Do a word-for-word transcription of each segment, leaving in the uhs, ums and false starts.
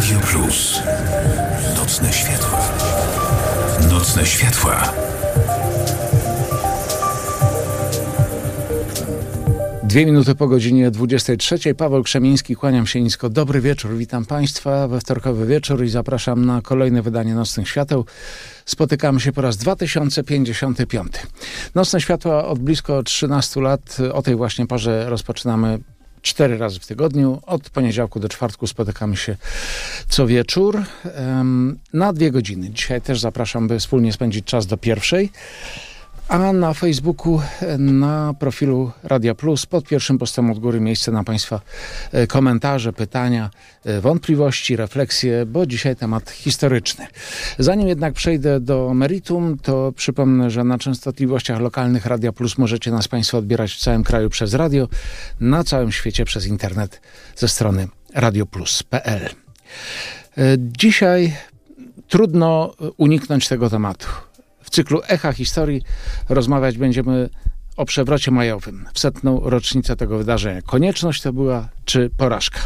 Radio Plus. Nocne światła. Nocne światła. Dwie minuty po godzinie dwudziestej trzeciej. Paweł Krzemiński, kłaniam się nisko. Dobry wieczór, witam Państwa we wtorkowy wieczór i zapraszam na kolejne wydanie Nocnych Świateł. Spotykamy się po raz dwa tysiące pięćdziesiąty piąty. Nocne Światła od blisko trzynastu lat. O tej właśnie porze rozpoczynamy cztery razy w tygodniu. Od poniedziałku do czwartku spotykamy się co wieczór um, na dwie godziny. Dzisiaj też zapraszam, by wspólnie spędzić czas do pierwszej. A na Facebooku, na profilu Radia Plus, pod pierwszym postem od góry miejsce na Państwa komentarze, pytania, wątpliwości, refleksje, bo dzisiaj temat historyczny. Zanim jednak przejdę do meritum, to przypomnę, że na częstotliwościach lokalnych Radia Plus możecie nas Państwo odbierać w całym kraju przez radio, na całym świecie przez internet ze strony radioplus kropka p l. Dzisiaj trudno uniknąć tego tematu. W cyklu Echa Historii rozmawiać będziemy o przewrocie majowym, w setną rocznicę tego wydarzenia. Konieczność to była, czy porażka?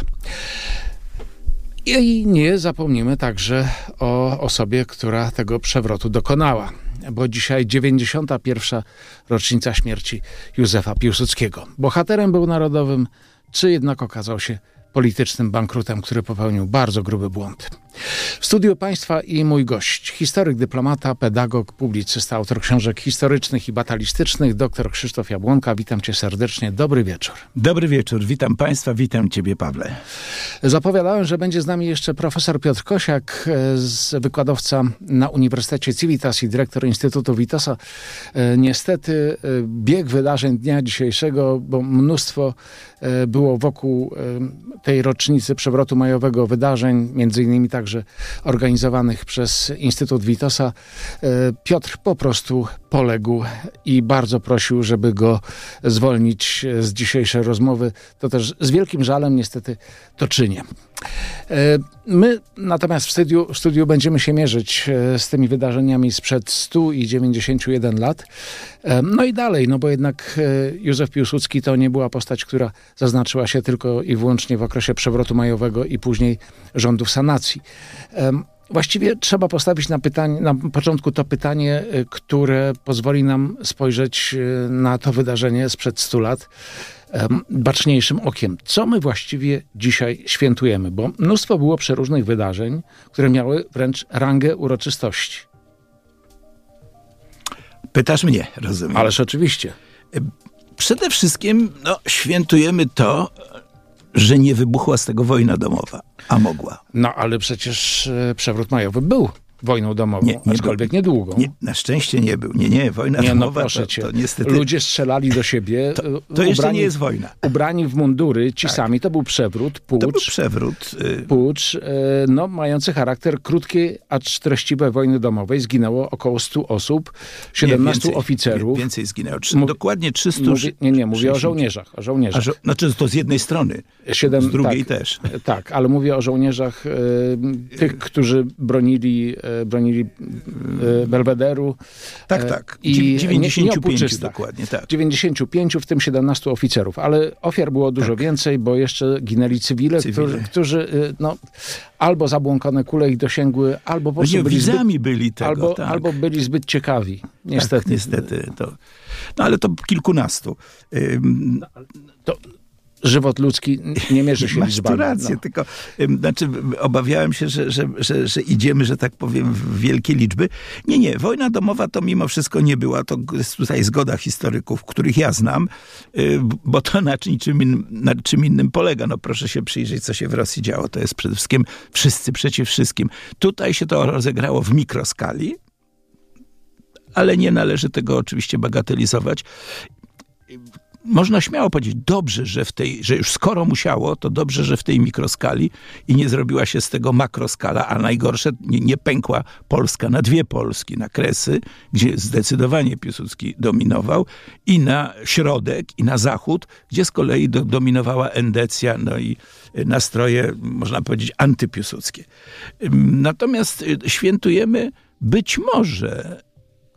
I nie zapomnimy także o osobie, która tego przewrotu dokonała, bo dzisiaj dziewięćdziesiąta pierwsza rocznica śmierci Józefa Piłsudskiego. Bohaterem był narodowym, czy jednak okazał się politycznym bankrutem, który popełnił bardzo gruby błąd. W studiu Państwa i mój gość, historyk, dyplomata, pedagog, publicysta, autor książek historycznych i batalistycznych, dr Krzysztof Jabłonka. Witam Cię serdecznie. Dobry wieczór. Dobry wieczór. Witam Państwa, witam Ciebie, Pawle. Zapowiadałem, że będzie z nami jeszcze profesor Piotr Kosiak, wykładowca na Uniwersytecie Civitas i dyrektor Instytutu Witosa. Niestety bieg wydarzeń dnia dzisiejszego, bo mnóstwo było wokół tej rocznicy przewrotu majowego wydarzeń, między innymi także organizowanych przez Instytut Witosa. Piotr po prostu poległ i bardzo prosił, żeby go zwolnić z dzisiejszej rozmowy. To też z wielkim żalem niestety to czynię. My natomiast w studiu, w studiu będziemy się mierzyć z tymi wydarzeniami sprzed stu dziewięćdziesięciu jeden lat. No i dalej, no bo jednak Józef Piłsudski to nie była postać, która zaznaczyła się tylko i wyłącznie w okresie przewrotu majowego i później rządów sanacji. Właściwie trzeba postawić na, pytanie, na początku to pytanie, które pozwoli nam spojrzeć na to wydarzenie sprzed stu lat baczniejszym okiem. Co my właściwie dzisiaj świętujemy? Bo mnóstwo było przeróżnych wydarzeń, które miały wręcz rangę uroczystości. Pytasz mnie, rozumiem. Ależ oczywiście. Przede wszystkim no, świętujemy to, że nie wybuchła z tego wojna domowa, a mogła. No ale przecież przewrót majowy był wojną domową, nie, nie aczkolwiek był, niedługą. Nie, na szczęście nie był. Nie, nie, wojna nie, domowa no proszę to, cię. to niestety... Ludzie strzelali do siebie. To, to ubrani, jeszcze nie jest wojna. Ubrani w mundury, ci tak. sami. To był przewrót, pucz. To był przewrót. Pucz, no, mający charakter krótkiej, acz treściwej wojny domowej. Zginęło około stu osób, siedemnastu nie, więcej, oficerów. Więcej zginęło. Trzy, Mów, dokładnie trzysta. Mówi, nie, nie, mówię o żołnierzach. O żołnierzach. Żo- znaczy to z jednej strony, Siedem, z drugiej tak, też. Tak, ale mówię o żołnierzach e, tych, którzy bronili, e, bronili Belwederu. Tak, tak. I dziewięćdziesięciu pięciu dokładnie, tak. dziewięćdziesięciu pięciu, w tym siedemnastu oficerów. Ale ofiar było dużo tak. więcej, bo jeszcze ginęli cywile, cywile. Którzy, którzy no, albo zabłąkane kule ich dosięgły, albo po prostu no, byli, zbyt, byli tego, albo, tak. albo byli zbyt ciekawi. Niestety. Tak, niestety. To, no ale to kilkunastu. Ym, to, Żywot ludzki nie mierzy się liczbami. liczbami. Masz tu rację, no. tylko ym, znaczy, obawiałem się, że, że, że, że idziemy, że tak powiem, w wielkie liczby. Nie, nie. Wojna domowa to mimo wszystko nie była. To jest tutaj zgoda historyków, których ja znam, yy, bo to na czym, in, na czym innym polega. No proszę się przyjrzeć, co się w Rosji działo. To jest przede wszystkim wszyscy przeciw wszystkim. Tutaj się to rozegrało w mikroskali, ale nie należy tego oczywiście bagatelizować. Można śmiało powiedzieć, dobrze, że w tej, że już skoro musiało, to dobrze, że w tej mikroskali i nie zrobiła się z tego makroskala, a najgorsze, nie, nie pękła Polska na dwie Polski, na Kresy, gdzie zdecydowanie Piłsudski dominował, i na środek, i na zachód, gdzie z kolei do, dominowała endecja, no i nastroje, można powiedzieć, antypiłsudskie. Natomiast świętujemy być może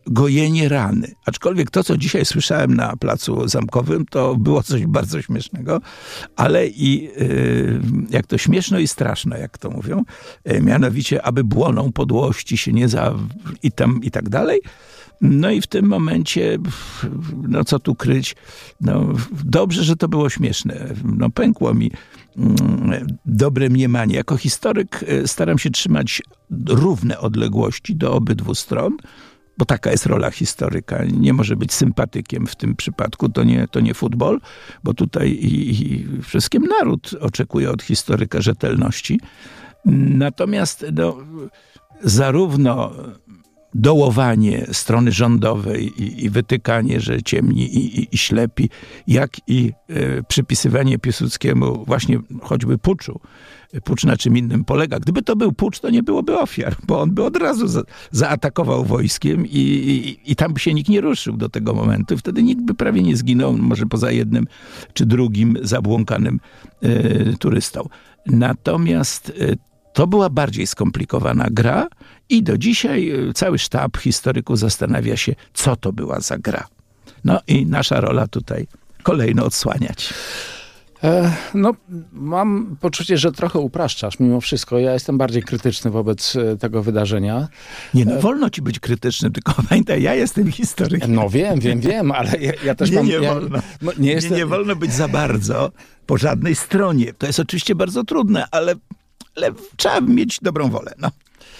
gojenie rany. Aczkolwiek to, co dzisiaj słyszałem na Placu Zamkowym, to było coś bardzo śmiesznego, ale i jak to śmieszno i straszne, jak to mówią, mianowicie, aby błoną podłości się nie za... i tam i tak dalej. No i w tym momencie, no co tu kryć, no dobrze, że to było śmieszne. No pękło mi mm, dobre mniemanie. Jako historyk staram się trzymać równe odległości do obydwu stron, bo taka jest rola historyka. Nie może być sympatykiem w tym przypadku, to nie, to nie futbol, bo tutaj i, i wszystkim naród oczekuje od historyka rzetelności. Natomiast no, zarówno dołowanie strony rządowej i, i wytykanie, że ciemni i, i, i ślepi, jak i e, przypisywanie Piłsudskiemu właśnie choćby puczu. Pucz na czym innym polega. Gdyby to był pucz, to nie byłoby ofiar, bo on by od razu za, zaatakował wojskiem i, i, i tam by się nikt nie ruszył do tego momentu. Wtedy nikt by prawie nie zginął, może poza jednym czy drugim zabłąkanym e, turystą. Natomiast e, to była bardziej skomplikowana gra i do dzisiaj cały sztab historyków zastanawia się, co to była za gra. No i nasza rola tutaj kolejno odsłaniać. E, no, mam poczucie, że trochę upraszczasz mimo wszystko. Ja jestem bardziej krytyczny wobec tego wydarzenia. Nie, no wolno ci być krytycznym, tylko pamiętaj, ja jestem historykiem. No wiem, wiem, wiem, ale ja, ja też nie, mam... Nie, ja, wolno. Nie, jestem... nie, nie wolno być za bardzo po żadnej stronie. To jest oczywiście bardzo trudne, ale ale trzeba mieć dobrą wolę. No,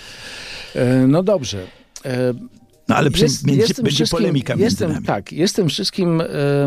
e, no dobrze. E, no ale przy, jest, między, będzie polemika między jestem, nami. Tak, jestem wszystkim, e,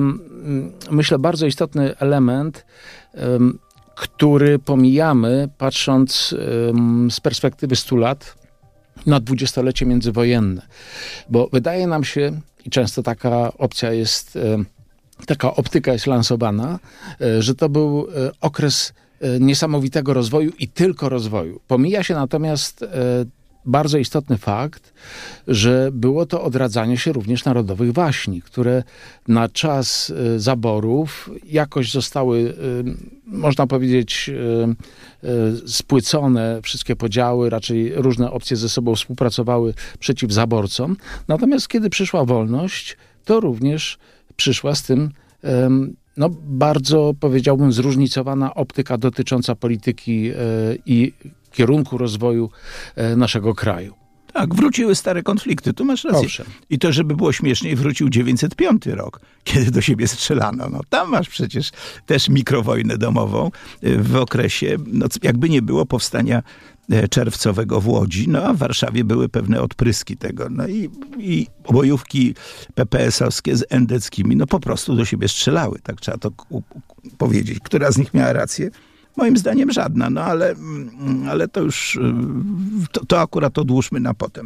myślę, bardzo istotny element, e, który pomijamy, patrząc e, z perspektywy stu lat na dwudziestolecie międzywojenne. Bo wydaje nam się, i często taka opcja jest, e, taka optyka jest lansowana, e, że to był e, okres niesamowitego rozwoju i tylko rozwoju. Pomija się natomiast e, bardzo istotny fakt, że było to odradzanie się również narodowych waśni, które na czas e, zaborów jakoś zostały, e, można powiedzieć, e, e, spłycone wszystkie podziały, raczej różne opcje ze sobą współpracowały przeciw zaborcom. Natomiast kiedy przyszła wolność, to również przyszła z tym e, no, bardzo, powiedziałbym, zróżnicowana optyka dotycząca polityki e, i kierunku rozwoju e, naszego kraju. Tak, wróciły stare konflikty, tu masz rację. Owszem. I to, żeby było śmieszniej, wrócił dziewięćset piąty rok, kiedy do siebie strzelano. No, tam masz przecież też mikrowojnę domową w okresie, no, jakby nie było powstania czerwcowego w Łodzi, no a w Warszawie były pewne odpryski tego. No i, i bojówki pe pe es owskie z endeckimi, no po prostu do siebie strzelały, tak trzeba to ku, ku, powiedzieć. Która z nich miała rację? Moim zdaniem żadna, no ale, ale to już, to, to akurat odłóżmy na potem.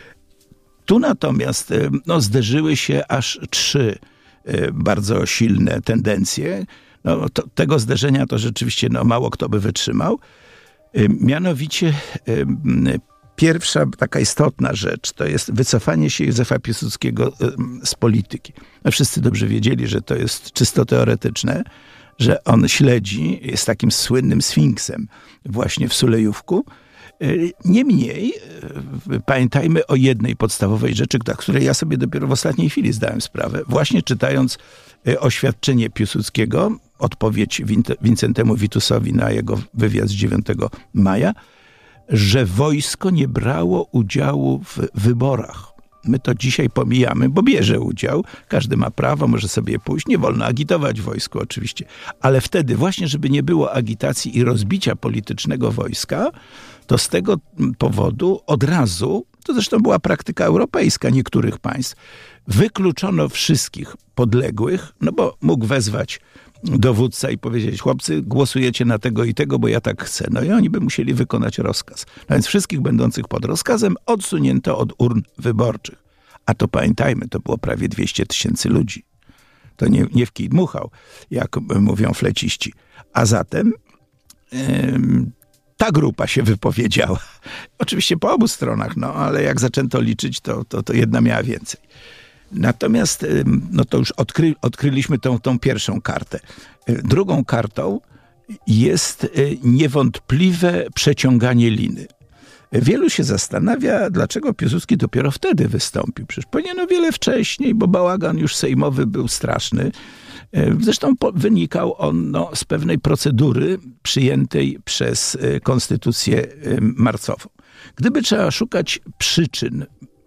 Tu natomiast no, zderzyły się aż trzy bardzo silne tendencje. No, to, tego zderzenia to rzeczywiście no, mało kto by wytrzymał. Mianowicie pierwsza taka istotna rzecz to jest wycofanie się Józefa Piłsudskiego z polityki. No, wszyscy dobrze wiedzieli, że to jest czysto teoretyczne, że on śledzi, jest takim słynnym sfinksem właśnie w Sulejówku. Niemniej pamiętajmy o jednej podstawowej rzeczy, której ja sobie dopiero w ostatniej chwili zdałem sprawę. Właśnie czytając oświadczenie Piłsudskiego, odpowiedź Wincentemu Witusowi na jego wywiad z dziewiątego maja, że wojsko nie brało udziału w wyborach. My to dzisiaj pomijamy, bo bierze udział. Każdy ma prawo, może sobie pójść. Nie wolno agitować w wojsku oczywiście. Ale wtedy właśnie, żeby nie było agitacji i rozbicia politycznego wojska, to z tego powodu od razu, to zresztą była praktyka europejska niektórych państw, wykluczono wszystkich podległych, no bo mógł wezwać dowódca i powiedzieć: chłopcy, głosujecie na tego i tego, bo ja tak chcę. No i oni by musieli wykonać rozkaz. No więc wszystkich będących pod rozkazem odsunięto od urn wyborczych. A to pamiętajmy, to było prawie dwieście tysięcy ludzi. To nie, nie w kij dmuchał, jak mówią fleciści. A zatem yy, ta grupa się wypowiedziała. Oczywiście po obu stronach, no ale jak zaczęto liczyć, to, to, to jedna miała więcej. Natomiast no to już odkry, odkryliśmy tą, tą pierwszą kartę. Drugą kartą jest niewątpliwe przeciąganie liny. Wielu się zastanawia, dlaczego Piłsudski dopiero wtedy wystąpił. Przecież powinien o wiele wcześniej, bo bałagan już sejmowy był straszny. Zresztą po, wynikał on no, z pewnej procedury przyjętej przez konstytucję marcową. Gdyby trzeba szukać przyczyn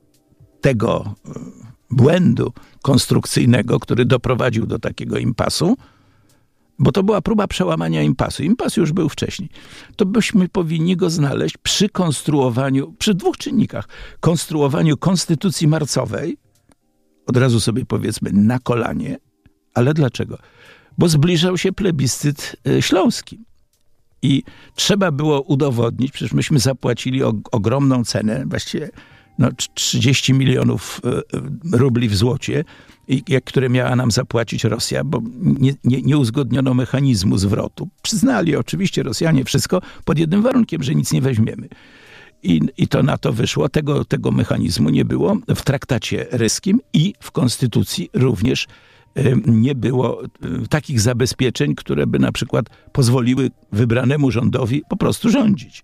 tego błędu konstrukcyjnego, który doprowadził do takiego impasu, bo to była próba przełamania impasu. Impas już był wcześniej. To byśmy powinni go znaleźć przy konstruowaniu, przy dwóch czynnikach. Konstruowaniu konstytucji marcowej, od razu sobie powiedzmy na kolanie, ale dlaczego? Bo zbliżał się plebiscyt śląski. I trzeba było udowodnić, przecież myśmy zapłacili o, ogromną cenę, właściwie no, trzydzieści milionów rubli w złocie, i, które miała nam zapłacić Rosja, bo nie, nie, nie uzgodniono mechanizmu zwrotu. Przyznali oczywiście Rosjanie wszystko pod jednym warunkiem, że nic nie weźmiemy. I, i to na to wyszło. Tego, tego mechanizmu nie było w traktacie ryskim i w konstytucji również nie było takich zabezpieczeń, które by na przykład pozwoliły wybranemu rządowi po prostu rządzić.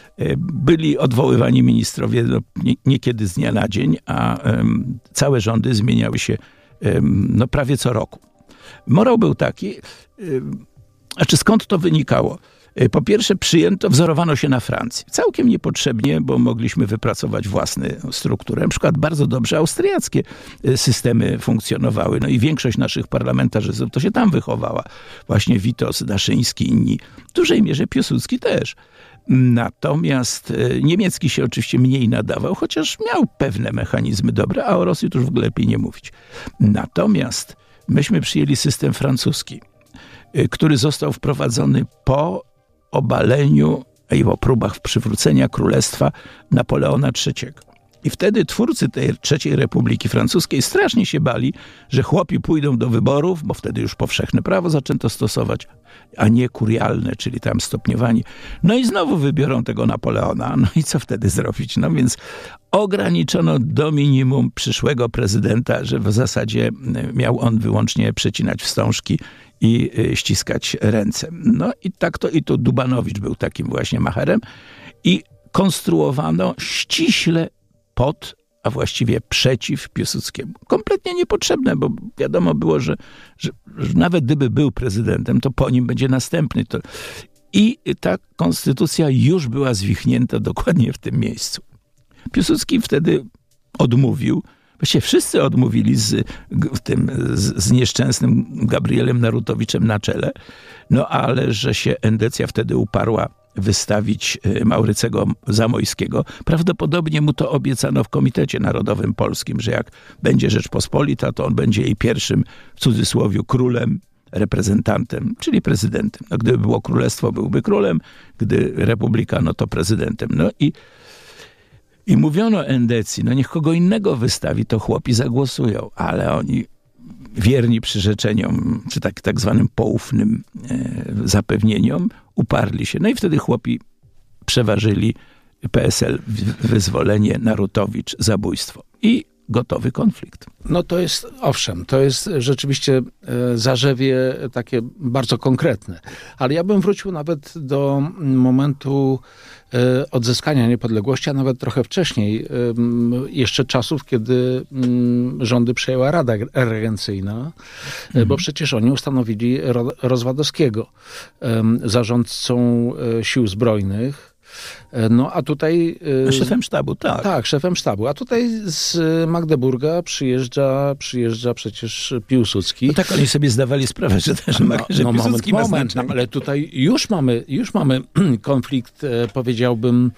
Byli odwoływani ministrowie no, nie, niekiedy z dnia na dzień, a um, całe rządy zmieniały się um, no, prawie co roku. Morał był taki, um, znaczy skąd to wynikało? Po pierwsze przyjęto, wzorowano się na Francji. Całkiem niepotrzebnie, bo mogliśmy wypracować własną strukturę. Na przykład bardzo dobrze austriackie systemy funkcjonowały. No i większość naszych parlamentarzystów to się tam wychowała. Właśnie Witos, Daszyński, inni. W dużej mierze Piłsudski też. Natomiast niemiecki się oczywiście mniej nadawał, chociaż miał pewne mechanizmy dobre, a o Rosji to już w ogóle lepiej nie mówić. Natomiast myśmy przyjęli system francuski, który został wprowadzony po obaleniu i po próbach przywrócenia królestwa Napoleona trzeciego. I wtedy twórcy tej trzeciej Republiki Francuskiej strasznie się bali, że chłopi pójdą do wyborów, bo wtedy już powszechne prawo zaczęto stosować, a nie kurialne, czyli tam stopniowanie. No i znowu wybiorą tego Napoleona. No i co wtedy zrobić? No więc ograniczono do minimum przyszłego prezydenta, że w zasadzie miał on wyłącznie przecinać wstążki i ściskać ręce. No i tak to i tu Dubanowicz był takim właśnie macherem i konstruowano ściśle pod, a właściwie przeciw Piłsudskiemu. Kompletnie niepotrzebne, bo wiadomo było, że, że, że nawet gdyby był prezydentem, to po nim będzie następny. To... I ta konstytucja już była zwichnięta dokładnie w tym miejscu. Piłsudski wtedy odmówił, właściwie wszyscy odmówili z, tym, z, z nieszczęsnym Gabrielem Narutowiczem na czele, no ale że się Endecja wtedy uparła wystawić Maurycego Zamojskiego. Prawdopodobnie mu to obiecano w Komitecie Narodowym Polskim, że jak będzie Rzeczpospolita, to on będzie jej pierwszym, w cudzysłowie, królem, reprezentantem, czyli prezydentem. No, gdyby było królestwo, byłby królem, gdy republika, no to prezydentem. No i I mówiono Endecji, no niech kogo innego wystawi, to chłopi zagłosują, ale oni wierni przyrzeczeniom, czy tak, tak zwanym poufnym e, zapewnieniom, uparli się. No i wtedy chłopi przeważyli P S L, wyzwolenie, Narutowicz, zabójstwo. I gotowy konflikt. No to jest, owszem, to jest rzeczywiście e, zarzewie takie bardzo konkretne. Ale ja bym wrócił nawet do momentu e, odzyskania niepodległości, a nawet trochę wcześniej, e, jeszcze czasów, kiedy m, rządy przejęła Rada Regencyjna, mhm. bo przecież oni ustanowili Ro, Rozwadowskiego e, zarządcą e, sił zbrojnych. No a tutaj... Szefem sztabu, tak. Tak, szefem sztabu. A tutaj z Magdeburga przyjeżdża, przyjeżdża przecież Piłsudski. No tak, oni sobie zdawali sprawę, że też no, że no, Piłsudski moment, ma moment, no, ale tutaj już mamy, już mamy konflikt, powiedziałbym,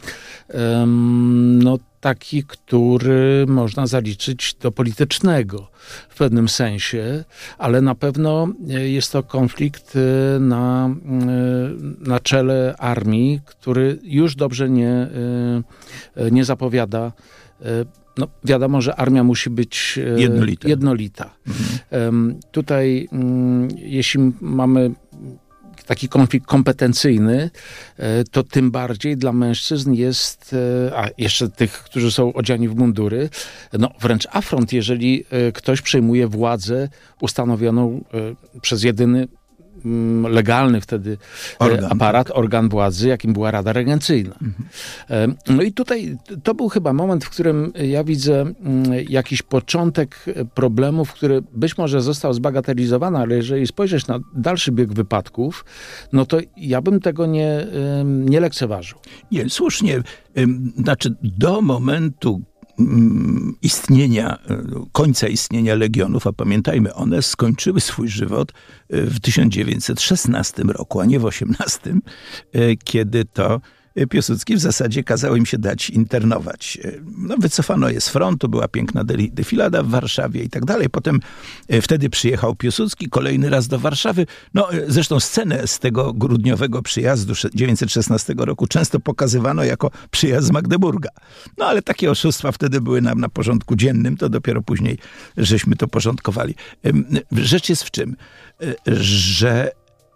um, no taki, który można zaliczyć do politycznego w pewnym sensie, ale na pewno jest to konflikt na, na czele armii, który już dobrze nie, nie zapowiada. No, wiadomo, że armia musi być jednolita. jednolita. Mhm. Tutaj, jeśli mamy taki konflikt kompetencyjny, to tym bardziej dla mężczyzn jest, a jeszcze tych, którzy są odziani w mundury, no wręcz afront, jeżeli ktoś przejmuje władzę ustanowioną przez jedyny legalny wtedy Organ, aparat, tak. organ władzy, jakim była Rada Regencyjna. Mhm. No i tutaj to był chyba moment, w którym ja widzę jakiś początek problemów, który być może został zbagatelizowany, ale jeżeli spojrzeć na dalszy bieg wypadków, no to ja bym tego nie, nie lekceważył. Nie, słusznie. Znaczy do momentu istnienia, końca istnienia Legionów, a pamiętajmy, one skończyły swój żywot w tysiąc dziewięćset szesnastym roku, a nie w osiemnastym, kiedy to Piłsudski w zasadzie kazał im się dać internować. No, wycofano je z frontu, była piękna defilada w Warszawie i tak dalej. Potem wtedy przyjechał Piłsudski kolejny raz do Warszawy. No, zresztą scenę z tego grudniowego przyjazdu tysiąc dziewięćset szesnastego roku często pokazywano jako przyjazd z Magdeburga. No, ale takie oszustwa wtedy były nam na porządku dziennym, to dopiero później żeśmy to porządkowali. Rzecz jest w czym? Że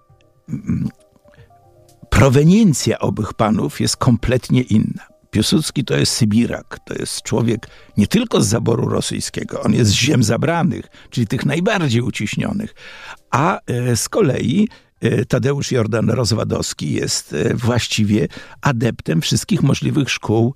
proweniencja owych panów jest kompletnie inna. Piłsudski to jest Sybirak, to jest człowiek nie tylko z zaboru rosyjskiego, on jest z ziem zabranych, czyli tych najbardziej uciśnionych, a z kolei Tadeusz Jordan Rozwadowski jest właściwie adeptem wszystkich możliwych szkół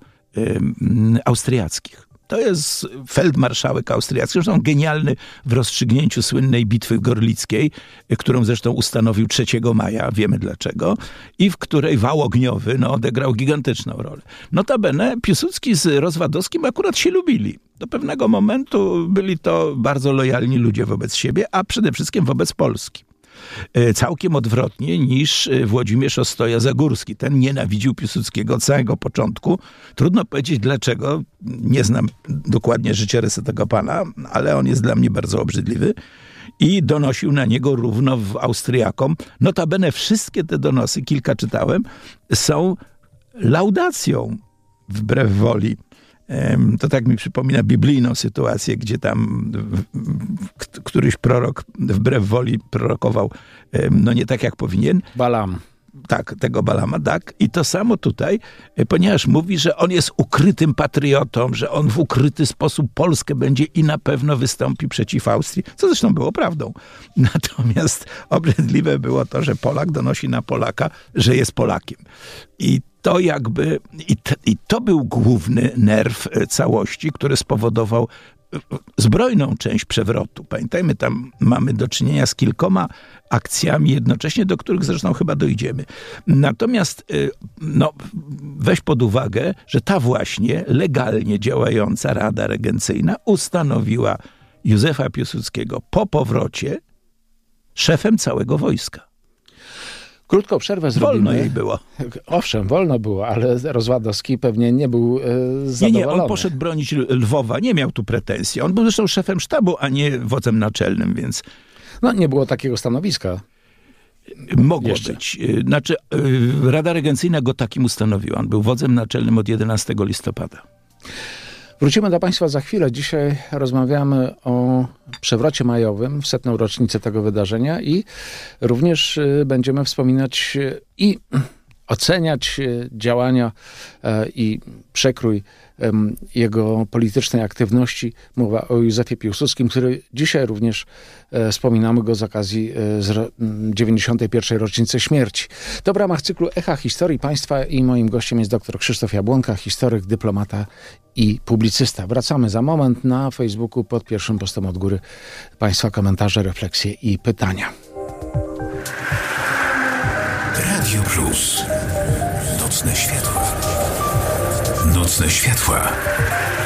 austriackich. To jest feldmarszałek austriacki, zresztą genialny w rozstrzygnięciu słynnej bitwy gorlickiej, którą zresztą ustanowił trzeciego maja, wiemy dlaczego, i w której wał ogniowy no, odegrał gigantyczną rolę. Notabene Piłsudski z Rozwadowskim akurat się lubili. Do pewnego momentu byli to bardzo lojalni ludzie wobec siebie, a przede wszystkim wobec Polski. Całkiem odwrotnie niż Włodzimierz Ostoja-Zagórski. Ten nienawidził Piłsudskiego od samego początku. Trudno powiedzieć dlaczego. Nie znam dokładnie życiorysu tego pana, ale on jest dla mnie bardzo obrzydliwy. I donosił na niego równo w Austriakom. Notabene wszystkie te donosy, kilka czytałem, są laudacją wbrew woli. To tak mi przypomina biblijną sytuację, gdzie tam któryś prorok wbrew woli prorokował, no nie tak jak powinien. Balam. Tak, tego Balama, tak. I to samo tutaj, ponieważ mówi, że on jest ukrytym patriotą, że on w ukryty sposób Polskę będzie i na pewno wystąpi przeciw Austrii, co zresztą było prawdą. Natomiast obrzydliwe było to, że Polak donosi na Polaka, że jest Polakiem. I to jakby, i, t, i to był główny nerw całości, który spowodował zbrojną część przewrotu. Pamiętajmy, tam mamy do czynienia z kilkoma akcjami jednocześnie, do których zresztą chyba dojdziemy. Natomiast no, weź pod uwagę, że ta właśnie legalnie działająca Rada Regencyjna ustanowiła Józefa Piłsudskiego po powrocie szefem całego wojska. Krótką przerwę zrobimy. Wolno jej było. Owszem, wolno było, ale Rozwadowski pewnie nie był e, zadowolony. Nie, nie, on poszedł bronić Lwowa, nie miał tu pretensji. On był zresztą szefem sztabu, a nie wodzem naczelnym, więc... No, nie było takiego stanowiska. Mogło Jeszcze. być. Znaczy, Rada Regencyjna go takim ustanowiła. On był wodzem naczelnym od jedenastego listopada. Wrócimy do Państwa za chwilę. Dzisiaj rozmawiamy o przewrocie majowym, w setną rocznicę tego wydarzenia i również będziemy wspominać i oceniać działania i przekrój jego politycznej aktywności. Mowa o Józefie Piłsudskim, który dzisiaj również wspominamy go z okazji dziewięćdziesiątej pierwszej rocznicy śmierci. To w ramach cyklu Echa Historii Państwa i moim gościem jest dr Krzysztof Jabłonka, historyk, dyplomata i publicysta. Wracamy za moment. Na Facebooku pod pierwszym postem od góry Państwa komentarze, refleksje i pytania. Radio Plus. Nocne światła. Nocne światła.